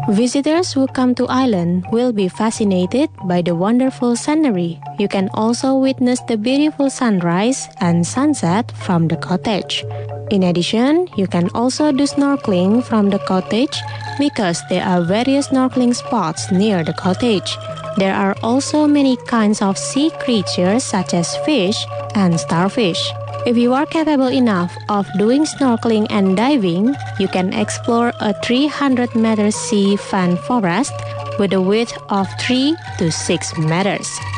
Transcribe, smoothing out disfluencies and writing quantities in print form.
Visitors who come to island will be fascinated by the wonderful scenery. You can also witness the beautiful sunrise and sunset from the cottage. In addition, you can also do snorkeling from the cottage because there are various snorkeling spots near the cottage. There are also many kinds of sea creatures such as fish and starfish. If you are capable enough of doing snorkeling and diving, you can explore a 300-meter sea fan forest with a width of 3 to 6 meters.